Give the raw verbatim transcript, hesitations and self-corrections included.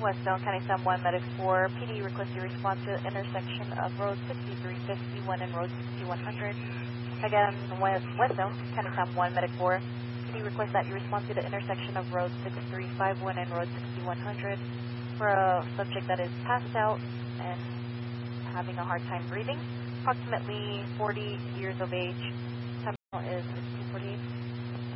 Westbound County Sam one Medic four, P D request your response to the intersection of Road sixty-three fifty-one and Road sixty-one hundred. Again, West, Westbound County Sam one Medic four, P D request that you respond to the intersection of Road sixty-three fifty-one and Road sixty-one hundred for a subject that is passed out and having a hard time breathing, approximately forty years of age. Time is sixteen forty-eight.